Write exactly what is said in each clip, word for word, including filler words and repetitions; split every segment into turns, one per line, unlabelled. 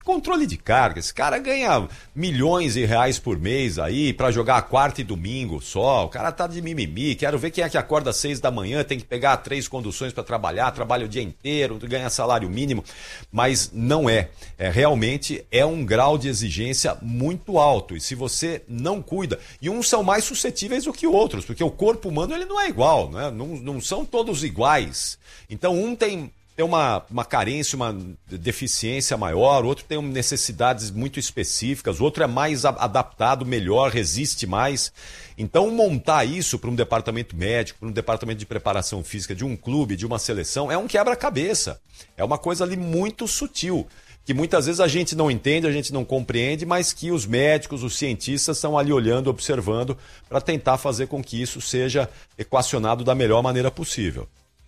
Controle de carga. Esse cara ganha milhões de reais por mês aí pra jogar quarta e domingo só. O cara tá de mimimi. Quero ver quem é que acorda às seis da manhã, tem que pegar três conduções pra trabalhar, trabalha o dia inteiro, ganha salário mínimo. Mas não é. é. Realmente é um grau de exigência muito alto. E se você não cuida... E uns são mais suscetíveis do que outros, porque o corpo humano ele não é igual, né? não, não são todos iguais. Então um tem... tem uma, uma carência, uma deficiência maior, o outro tem necessidades muito específicas, o outro é mais adaptado, melhor, resiste mais. Então, montar isso para um departamento médico, para um departamento de preparação física de um clube, de uma seleção, é um quebra-cabeça. É uma coisa ali muito sutil, que muitas vezes a gente não entende, a gente não compreende, mas que os médicos, os cientistas estão ali olhando, observando, para tentar fazer com que isso seja equacionado da melhor maneira possível.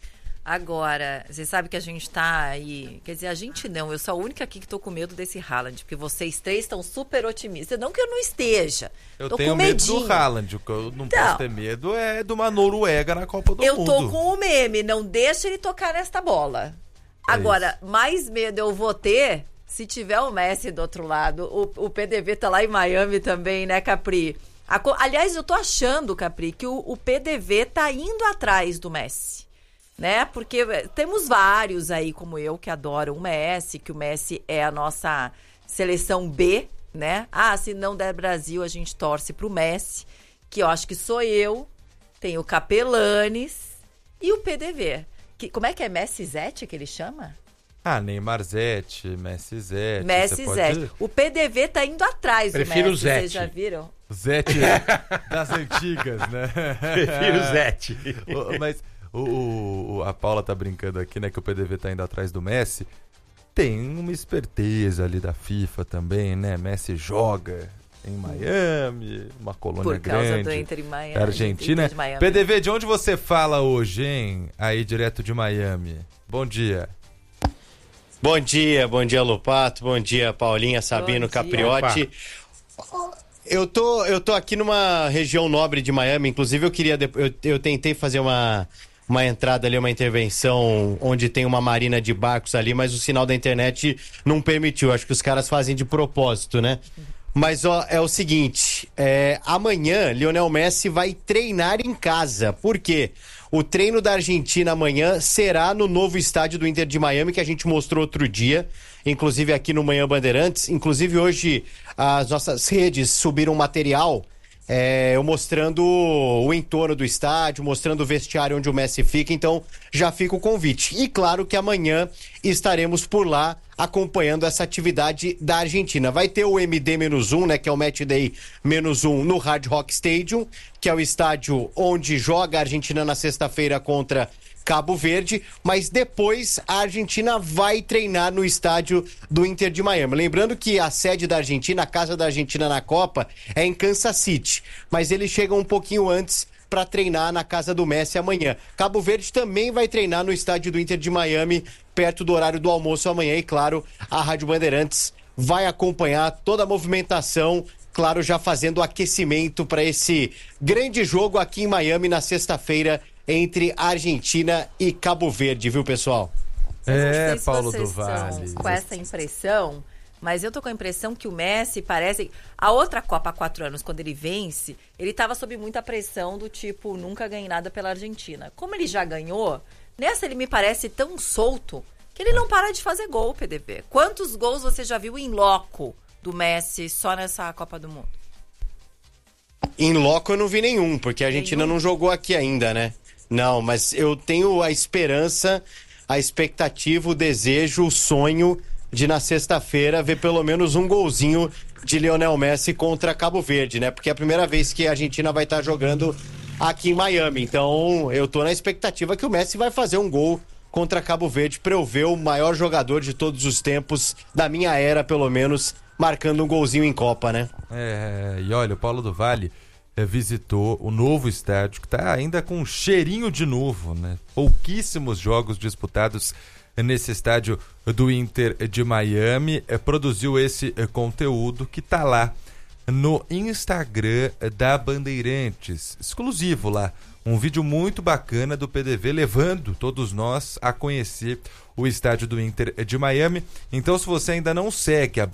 Agora, você sabe que a gente tá aí... Quer dizer, a gente não, eu sou a única aqui que tô com medo desse Haaland, porque vocês três estão super otimistas. Não que eu não esteja.
Eu
tô
tenho
com
medo
medinho.
do Haaland, o que eu não
então,
posso ter medo é de uma Noruega na Copa do
eu
Mundo.
Eu tô com o meme, não deixa ele tocar nesta bola. É Agora, isso. mais medo eu vou ter se tiver o Messi do outro lado. O, o P D V tá lá em Miami também, né, Capri? A, aliás, eu tô achando, Capri, que o, o P D V tá indo atrás do Messi. Né? Porque temos vários aí como eu que adoram o Messi, que o Messi é a nossa seleção B, né? Ah, se não der Brasil, a gente torce pro Messi, que eu acho que sou eu, tem o Capelanes e o P D V. Que, como é que é Messi Zete que ele chama?
Ah, Neymar Zete, Messi Zete.
Messi Zete. Pode... O P D V tá indo atrás
Prefiro
do Messi,
o Zete.
Vocês já viram?
Zete das antigas, né?
Prefiro o Zete.
Mas... O, o, a Paula tá brincando aqui, né, que o P D V tá indo atrás do Messi. Tem uma esperteza ali da FIFA também, né? Messi joga em Miami, uma colônia
Por causa
grande.
do Inter em Miami.
Argentina.
Inter de Miami.
P D V, de onde você fala hoje, hein? Aí, direto de Miami. Bom dia.
Bom dia, bom dia, Lupato. Bom dia, Paulinha, Sabino, Capriotti. Eu tô, eu tô aqui numa região nobre de Miami, inclusive eu queria, eu, eu tentei fazer uma, uma entrada ali, uma intervenção onde tem uma marina de barcos ali, mas o sinal da internet não permitiu, acho que os caras fazem de propósito, né? Mas ó, é o seguinte, é, amanhã Lionel Messi vai treinar em casa, por quê? O treino da Argentina amanhã será no novo estádio do Inter de Miami, que a gente mostrou outro dia, inclusive aqui no Manhã Bandeirantes. Inclusive hoje as nossas redes subiram material é, eu mostrando o entorno do estádio, mostrando o vestiário onde o Messi fica, então já fica o convite. E claro que amanhã estaremos por lá acompanhando essa atividade da Argentina. Vai ter o M D um, né, que é o Match Day menos um no Hard Rock Stadium, que é o estádio onde joga a Argentina na sexta-feira contra Cabo Verde, mas depois a Argentina vai treinar no estádio do Inter de Miami. Lembrando que a sede da Argentina, a casa da Argentina na Copa, é em Kansas City, mas eles chegam um pouquinho antes para treinar na casa do Messi amanhã. Cabo Verde também vai treinar no estádio do Inter de Miami, perto do horário do almoço amanhã, e claro, a Rádio Bandeirantes vai acompanhar toda a movimentação, claro, já fazendo o aquecimento para esse grande jogo aqui em Miami na sexta-feira entre Argentina e Cabo Verde, viu, pessoal?
É,
se
Paulo
vocês
do Vale.
Com essa impressão, mas eu tô com a impressão que o Messi parece... A outra Copa há quatro anos, quando ele vence, ele tava sob muita pressão do tipo, nunca ganhei nada pela Argentina. Como ele já ganhou, nessa ele me parece tão solto que ele não para de fazer gol, P D V. Quantos gols você já viu em loco do Messi só nessa Copa do Mundo?
Em loco eu não vi nenhum, porque a Argentina nenhum? não jogou aqui ainda, né? Não, mas eu tenho a esperança, a expectativa, o desejo, o sonho de na sexta-feira ver pelo menos um golzinho de Lionel Messi contra Cabo Verde, né? Porque é a primeira vez que a Argentina vai estar jogando aqui em Miami. Então eu tô na expectativa que o Messi vai fazer um gol contra Cabo Verde para eu ver o maior jogador de todos os tempos, da minha era pelo menos, marcando um golzinho em Copa, né?
É, e olha, o Paulo do Vale é, visitou o novo estádio, que está ainda com um cheirinho de novo, né? Pouquíssimos jogos disputados nesse estádio do Inter de Miami. É, produziu esse é, conteúdo que está lá no Instagram da Bandeirantes, exclusivo lá. um vídeo muito bacana do P D V levando todos nós a conhecer o estádio do Inter de Miami. Então, se você ainda não segue a